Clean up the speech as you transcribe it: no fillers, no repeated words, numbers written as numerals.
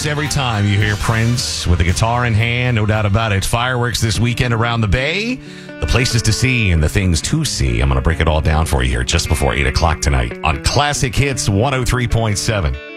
Prince every time you hear Prince with a guitar in hand, no doubt about it. Fireworks this weekend around the Bay. The places to see and the things to see. I'm going to break it all down for you here just before 8 o'clock tonight on Classic Hits 103.7.